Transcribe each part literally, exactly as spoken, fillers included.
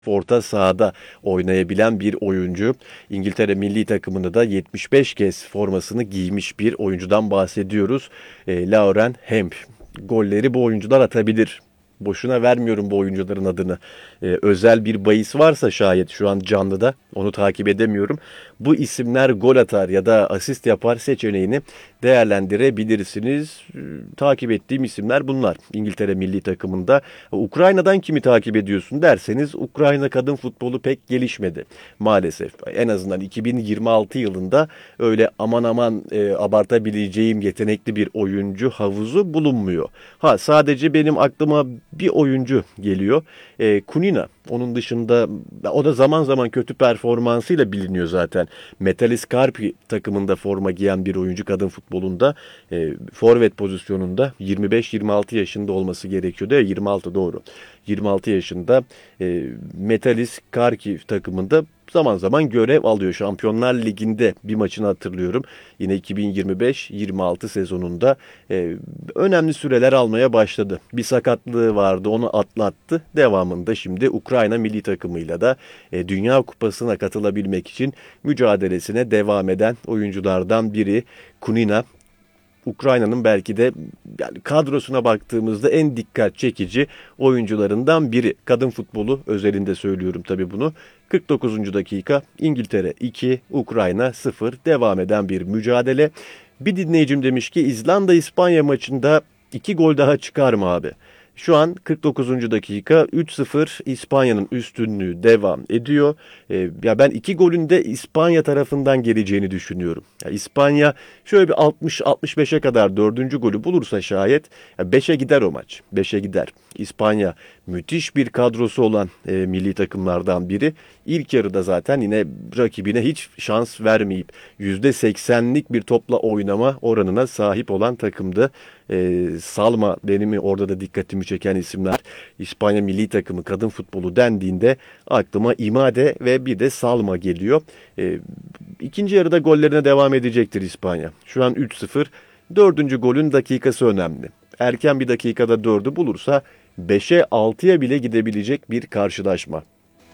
orta sahada oynayabilen bir oyuncu. İngiltere milli takımında da yetmiş beş kez formasını giymiş bir oyuncudan bahsediyoruz. E, Lauren Hemp. Golleri bu oyuncular atabilir. Boşuna vermiyorum bu oyuncuların adını. Ee, özel bir bahis varsa şayet şu an canlıda onu takip edemiyorum. Bu isimler gol atar ya da asist yapar seçeneğini değerlendirebilirsiniz. Ee, takip ettiğim isimler bunlar. İngiltere milli takımında. Ukrayna'dan kimi takip ediyorsun derseniz Ukrayna kadın futbolu pek gelişmedi maalesef. En azından iki bin yirmi altı yılında öyle aman aman e, abartabileceğim yetenekli bir oyuncu havuzu bulunmuyor. Ha sadece benim aklıma bir oyuncu geliyor. E, Kunina. Onun dışında o da zaman zaman kötü performansıyla biliniyor zaten. Metalist Karpi takımında forma giyen bir oyuncu kadın futbolunda. E, forvet pozisyonunda yirmi beş yirmi altı yaşında olması gerekiyordu. yirmi altı doğru. yirmi altı yaşında e, Metalist Karpi takımında zaman zaman görev alıyor. Şampiyonlar Ligi'nde bir maçını hatırlıyorum. Yine iki bin yirmi beş yirmi altı sezonunda e, önemli süreler almaya başladı. Bir sakatlığı vardı, onu atlattı. Devamında şimdi Ukrayna milli takımıyla da e, Dünya Kupası'na katılabilmek için mücadelesine devam eden oyunculardan biri Kunina. Ukrayna'nın belki de yani kadrosuna baktığımızda en dikkat çekici oyuncularından biri. Kadın futbolu özelinde söylüyorum tabii bunu. kırk dokuzuncu dakika İngiltere iki, Ukrayna sıfır devam eden bir mücadele. Bir dinleyicim demiş ki İzlanda-İspanya maçında iki gol daha çıkar mı abi? Şu an kırk dokuzuncu dakika üç sıfır İspanya'nın üstünlüğü devam ediyor. Ee, ya ben iki golün de İspanya tarafından geleceğini düşünüyorum. Ya İspanya şöyle bir altmış altmış beşe kadar dördüncü golü bulursa şayet beşe gider o maç. beşe gider. İspanya müthiş bir kadrosu olan e, milli takımlardan biri. İlk yarıda zaten yine rakibine hiç şans vermeyip yüzde seksenlik bir topla oynama oranına sahip olan takımdı. E, Salma benim orada da dikkatimi çeken isimler. İspanya milli takımı kadın futbolu dendiğinde aklıma Imade ve bir de Salma geliyor. E, ikinci yarıda gollerine devam edecektir İspanya. Şu an üç sıfır. Dördüncü golün dakikası önemli. Erken bir dakikada dördü bulursa beşe altıya bile gidebilecek bir karşılaşma.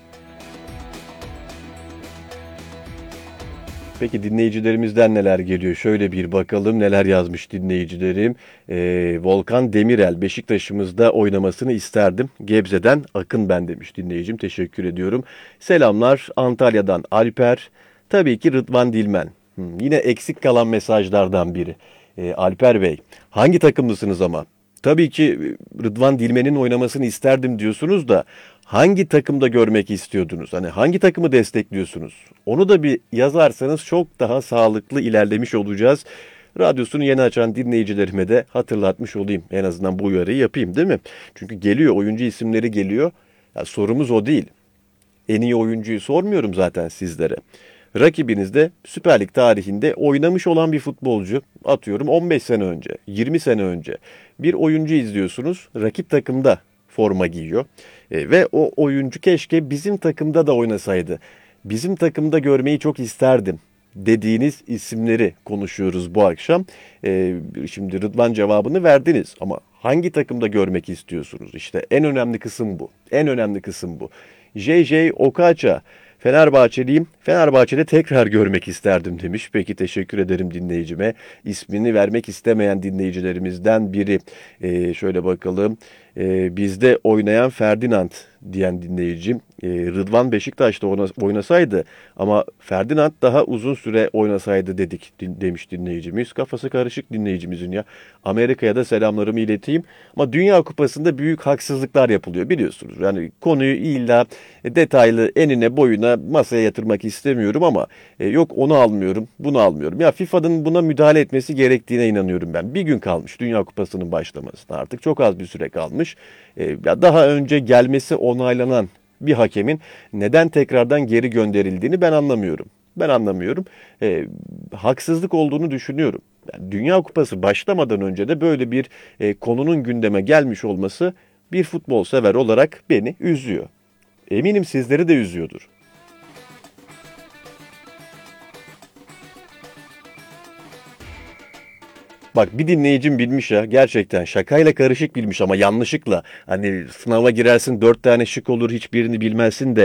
Peki dinleyicilerimizden neler geliyor? Şöyle bir bakalım neler yazmış dinleyicilerim. Ee, Volkan Demirel Beşiktaş'ımızda oynamasını isterdim. Gebze'den Akın ben demiş dinleyicim. Teşekkür ediyorum. Selamlar Antalya'dan Alper. Tabii ki Rıdvan Dilmen. Hmm, yine eksik kalan mesajlardan biri. Ee, Alper Bey hangi takımlısınız ama? Tabii ki Rıdvan Dilmen'in oynamasını isterdim diyorsunuz da hangi takımda görmek istiyordunuz? Hani hangi takımı destekliyorsunuz? Onu da bir yazarsanız çok daha sağlıklı ilerlemiş olacağız. Radyosunu yeni açan dinleyicilerime de hatırlatmış olayım. En azından bu uyarıyı yapayım değil mi? Çünkü geliyor oyuncu isimleri geliyor. Ya sorumuz o değil. En iyi oyuncuyu sormuyorum zaten sizlere. Rakibiniz de Süper Lig tarihinde oynamış olan bir futbolcu, atıyorum on beş sene önce, yirmi sene önce bir oyuncu izliyorsunuz, rakip takımda forma giyiyor. E, ve o oyuncu keşke bizim takımda da oynasaydı. Bizim takımda görmeyi çok isterdim dediğiniz isimleri konuşuyoruz bu akşam. E, şimdi Rıdvan cevabını verdiniz ama hangi takımda görmek istiyorsunuz? İşte en önemli kısım bu. En önemli kısım bu. J J Okocha, Fenerbahçeliyim. Fenerbahçe'de tekrar görmek isterdim demiş. Peki teşekkür ederim dinleyicime. İsmini vermek istemeyen dinleyicilerimizden biri. Ee, şöyle bakalım. Ee, bizde oynayan Ferdinand diyen dinleyicim. Ee, Rıdvan Beşiktaş'ta oynasaydı ama Ferdinand daha uzun süre oynasaydı dedik demiş dinleyicimiz. Kafası karışık dinleyicimizin ya. Amerika'ya da selamlarımı ileteyim. Ama Dünya Kupası'nda büyük haksızlıklar yapılıyor biliyorsunuz. Yani konuyu illa detaylı enine boyuna masaya yatırmak istemiyorum ama e, yok onu almıyorum, bunu almıyorum. Ya FIFA'nın buna müdahale etmesi gerektiğine inanıyorum ben. Bir gün kalmış Dünya Kupası'nın başlamasına artık çok az bir süre kalmış. E, ya daha önce gelmesi onaylanan bir hakemin neden tekrardan geri gönderildiğini ben anlamıyorum. Ben anlamıyorum. E, haksızlık olduğunu düşünüyorum. Yani Dünya Kupası başlamadan önce de böyle bir e, konunun gündeme gelmiş olması bir futbol sever olarak beni üzüyor. Eminim sizleri de üzüyordur. Bak bir dinleyicim bilmiş ya, gerçekten şakayla karışık bilmiş ama yanlışlıkla. Hani sınava girersin, dört tane şık olur, hiçbirini bilmezsin de